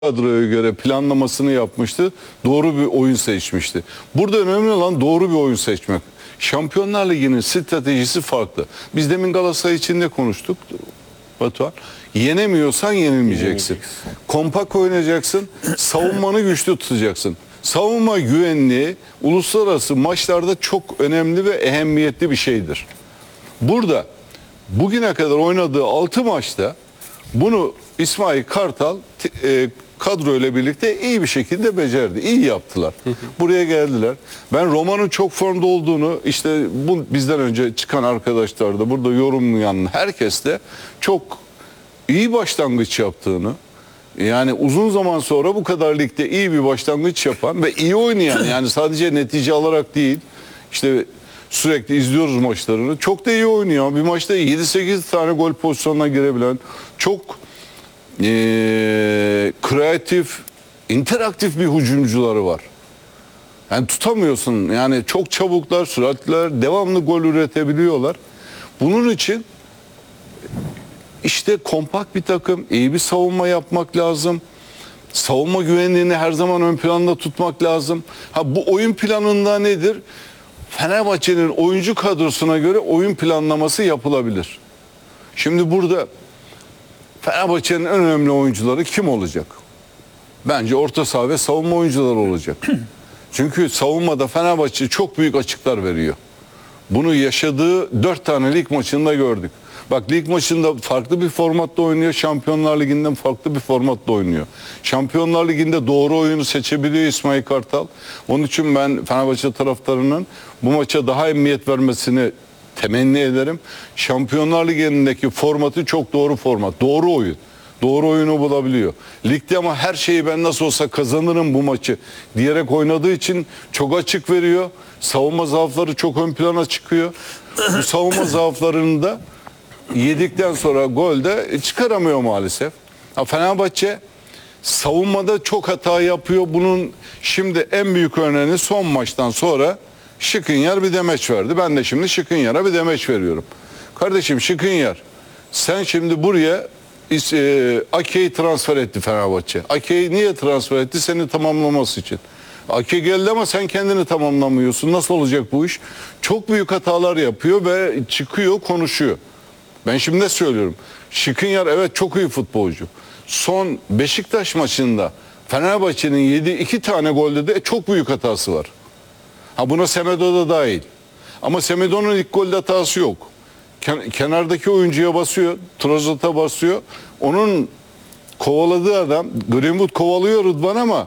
kadroya göre planlamasını yapmıştı. Doğru bir oyun seçmişti. Burada önemli olan doğru bir oyun seçmek. Şampiyonlar Ligi'nin stratejisi farklı. Biz demin Galatasaray için de konuştuk Batuhan. Yenemiyorsan yenilmeyeceksin. Kompak oynayacaksın. Savunmanı güçlü tutacaksın. Savunma güvenliği uluslararası maçlarda çok önemli ve ehemmiyetli bir şeydir. Burada bugüne kadar oynadığı 6 maçta bunu İsmail Kartal kadroyla birlikte iyi bir şekilde becerdi. İyi yaptılar. Buraya geldiler. Ben Roma'nın çok formda olduğunu, işte bu bizden önce çıkan arkadaşlar da, burada yorumlayan herkes de çok iyi başlangıç yaptığını, yani uzun zaman sonra bu kadar ligde iyi bir başlangıç yapan ve iyi oynayan, yani sadece netice alarak değil, işte sürekli izliyoruz maçlarını, çok da iyi oynuyor. Bir maçta 7-8 tane gol pozisyonuna girebilen, çok kreatif, interaktif bir hücumcuları var. Yani tutamıyorsun. Yani çok çabuklar, süratliler, devamlı gol üretebiliyorlar. Bunun için işte kompakt bir takım, iyi bir savunma yapmak lazım. Savunma güvenliğini her zaman ön planda tutmak lazım. Ha, bu oyun planında nedir? Fenerbahçe'nin oyuncu kadrosuna göre oyun planlaması yapılabilir. Şimdi burada Fenerbahçe'nin en önemli oyuncuları kim olacak? Bence orta saha ve savunma oyuncuları olacak. Çünkü savunmada Fenerbahçe çok büyük açıklar veriyor. Bunu yaşadığı 4 tane lig maçında gördük. Bak, lig maçında farklı bir formatta oynuyor. Şampiyonlar Ligi'nden farklı bir formatta oynuyor. Şampiyonlar Ligi'nde doğru oyunu seçebiliyor İsmail Kartal. Onun için ben Fenerbahçe taraftarının bu maça daha emniyet vermesini temenni ederim. Şampiyonlar Ligi'ndeki formatı çok doğru format. Doğru oyun. Doğru oyunu bulabiliyor. Ligde ama her şeyi ben nasıl olsa kazanırım bu maçı diyerek oynadığı için çok açık veriyor. Savunma zaafları çok ön plana çıkıyor. Bu savunma zaaflarını da yedikten sonra golde çıkaramıyor maalesef. Fenerbahçe savunmada çok hata yapıyor. Bunun şimdi en büyük örneğini son maçtan sonra Skriniar bir demeç verdi. Ben de şimdi Skriniar'a bir demeç veriyorum. Kardeşim Skriniar, sen şimdi buraya Ake'yi transfer etti Fenerbahçe. Ake'yi niye transfer etti? Seni tamamlaması için. Ake geldi ama sen kendini tamamlamıyorsun. Nasıl olacak bu iş? Çok büyük hatalar yapıyor ve çıkıyor, konuşuyor. Ben şimdi ne söylüyorum? Skriniar evet çok iyi futbolcu. Son Beşiktaş maçında Fenerbahçe'nin yediği 2 tane golde de çok büyük hatası var. Ha, buna Semedo da dahil. Ama Semedo'nun ilk golde hatası yok. Kenardaki oyuncuya basıyor, Trozat'a basıyor. Onun kovaladığı adam, Greenwood kovalıyor Rıdvan ama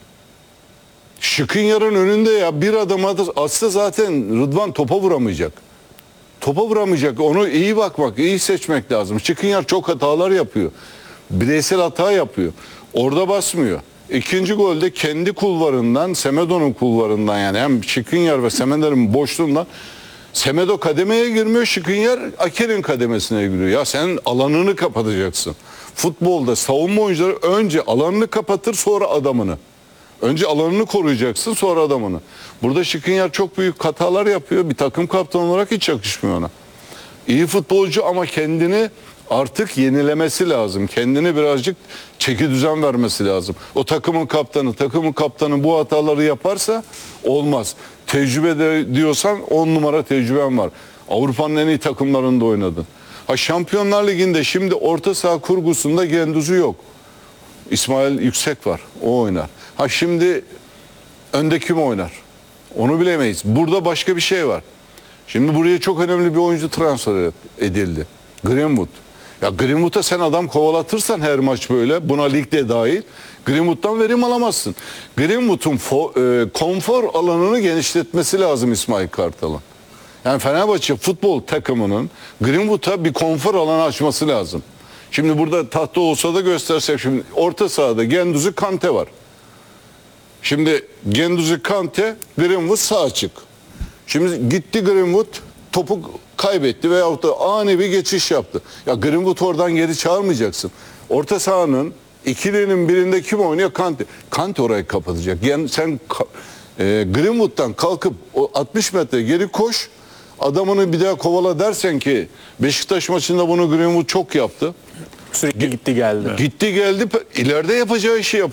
Skriniar'ın önünde ya bir adım atsa zaten Rıdvan topa vuramayacak. Topa vuramayacak. Onu iyi bakmak, iyi seçmek lazım. Skriniar çok hatalar yapıyor. Bireysel hata yapıyor. Orada basmıyor. İkinci golde kendi kulvarından, Semedo'nun kulvarından, yani hem Skriniar ve Semedo'nun boşluğundan Semedo kademeye girmiyor, Skriniar Aker'in kademesine giriyor. Ya sen alanını kapatacaksın. Futbolda savunma oyuncuları önce alanını kapatır, sonra adamını. Önce alanını koruyacaksın, sonra adamını. Burada Skriniar çok büyük hatalar yapıyor. Bir takım kaptanı olarak hiç yakışmıyor ona. İyi futbolcu ama kendini artık yenilemesi lazım. Kendini birazcık çeki düzen vermesi lazım. O takımın kaptanı bu hataları yaparsa olmaz. Tecrübe diyorsan 10 numara tecrüben var. Avrupa'nın en iyi takımlarında oynadın. Ha, Şampiyonlar Ligi'nde şimdi orta saha kurgusunda Gendüz'ü yok. İsmail Yüksek var. O oynar. Ha, şimdi önde kim oynar? Onu bilemeyiz. Burada başka bir şey var. Şimdi buraya çok önemli bir oyuncu transfer edildi. Greenwood. Ya Greenwood'a sen adam kovalatırsan her maç böyle, buna ligde dahil, Greenwood'dan verim alamazsın. Greenwood'un konfor alanını genişletmesi lazım İsmail Kartal'ın. Yani Fenerbahçe futbol takımının Greenwood'a bir konfor alanı açması lazım. Şimdi burada tahta olsa da göstersek, şimdi orta sahada Gendüz'ü, Kante var. Şimdi Gendüz'ü, Kante, Greenwood sağ açık. Şimdi gitti Greenwood, topu kaybetti veyahut da ani bir geçiş yaptı. Ya Greenwood oradan geri çağırmayacaksın. Orta sahanın ikilinin birinde kim oynuyor? Kante. Kante orayı kapatacak. Yani sen Greenwood'dan kalkıp o 60 metre geri koş, adamını bir daha kovala dersen ki, Beşiktaş maçında bunu Greenwood çok yaptı. Sürekli gitti geldi. Gitti geldi, ileride yapacağı işi